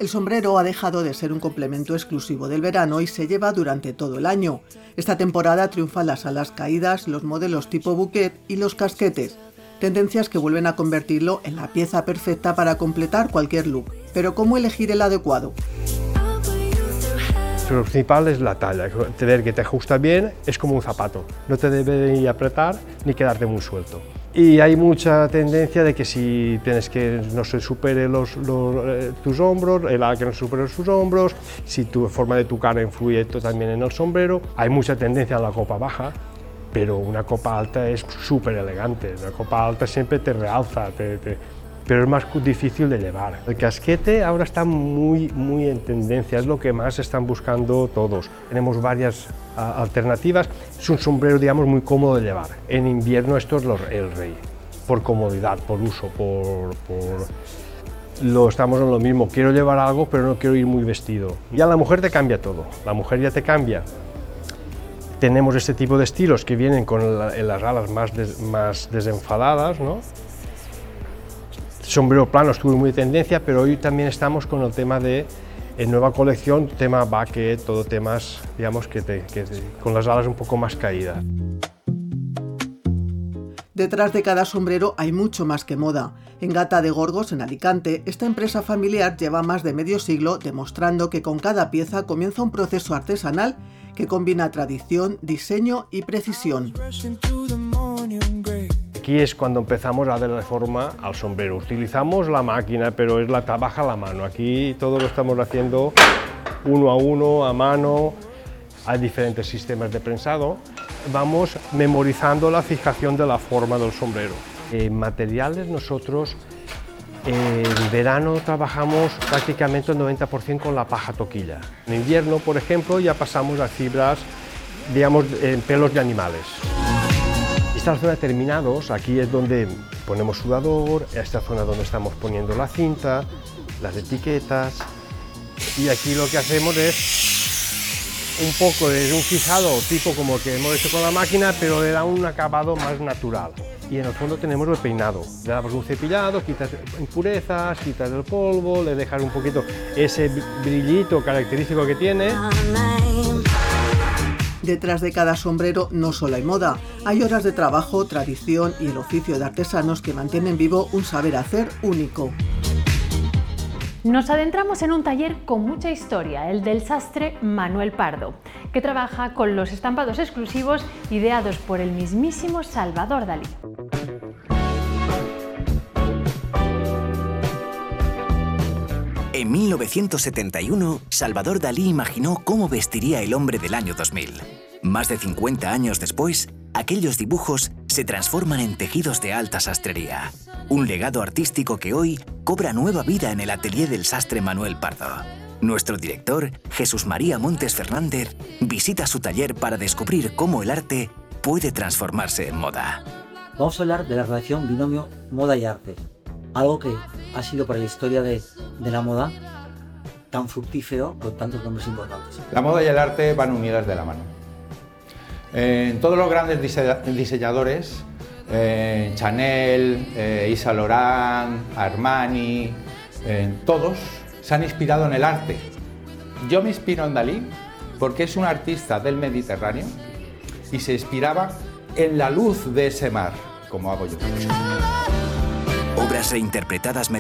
El sombrero ha dejado de ser un complemento exclusivo del verano y se lleva durante todo el año. Esta temporada triunfan las alas caídas, los modelos tipo bouquet y los casquetes, tendencias que vuelven a convertirlo en la pieza perfecta para completar cualquier look. Pero ¿cómo elegir el adecuado? Lo principal es la talla, tener que te ajusta bien, es como un zapato, no te debe ni apretar ni quedarte muy suelto. Y hay mucha tendencia de que si tienes que no se supere tus hombros, el ala que no se supere sus hombros, si tu forma de tu cara influye también en el sombrero. Hay mucha tendencia a la copa baja, pero una copa alta es súper elegante, una copa alta siempre te realza, pero es más difícil de llevar. El casquete ahora está muy en tendencia, es lo que más están buscando todos. Tenemos varias alternativas, es un sombrero, digamos, muy cómodo de llevar. En invierno esto es el rey, por comodidad, por uso, estamos en lo mismo, quiero llevar algo pero no quiero ir muy vestido. Ya la mujer te cambia todo, la mujer ya te cambia. Tenemos este tipo de estilos que vienen con las alas más desenfadadas, ¿no? Sombrero plano estuvo muy de tendencia, pero hoy también estamos con el tema de, en nueva colección, tema bucket, todo temas, digamos, con las alas un poco más caídas. Detrás de cada sombrero hay mucho más que moda. En Gata de Gorgos, en Alicante, esta empresa familiar lleva más de medio siglo demostrando que con cada pieza comienza un proceso artesanal que combina tradición, diseño y precisión. Aquí es cuando empezamos a darle forma al sombrero. Utilizamos la máquina, pero trabaja la mano. Aquí todo lo estamos haciendo uno a uno, a mano. Hay diferentes sistemas de prensado. Vamos memorizando la fijación de la forma del sombrero. En materiales nosotros en verano trabajamos prácticamente el 90% con la paja toquilla. En invierno, por ejemplo, ya pasamos a fibras, digamos, en pelos de animales. Esta zona de terminados, aquí es donde ponemos sudador, esta zona donde estamos poniendo la cinta, las etiquetas, y aquí lo que hacemos es un poco de un fijado tipo como que hemos hecho con la máquina, pero le da un acabado más natural. Y en el fondo tenemos el peinado, le damos un cepillado, quitas impurezas, quitas el polvo, le dejas un poquito ese brillito característico que tiene. Detrás de cada sombrero no solo hay moda, hay horas de trabajo, tradición y el oficio de artesanos que mantienen vivo un saber hacer único. Nos adentramos en un taller con mucha historia, el del sastre Manuel Pardo, que trabaja con los estampados exclusivos ideados por el mismísimo Salvador Dalí. En 1971, Salvador Dalí imaginó cómo vestiría el hombre del año 2000. Más de 50 años después, aquellos dibujos se transforman en tejidos de alta sastrería. Un legado artístico que hoy cobra nueva vida en el atelier del sastre Manuel Pardo. Nuestro director, Jesús María Montes Fernández, visita su taller para descubrir cómo el arte puede transformarse en moda. Vamos a hablar de la relación binomio moda y arte. Algo que ha sido para la historia de la moda tan fructífero con tantos nombres importantes. La moda y el arte van unidas de la mano. Todos los grandes diseñadores, Chanel, Yves Saint Laurent, Armani, todos se han inspirado en el arte. Yo me inspiro en Dalí porque es un artista del Mediterráneo y se inspiraba en la luz de ese mar, como hago yo. Obras reinterpretadas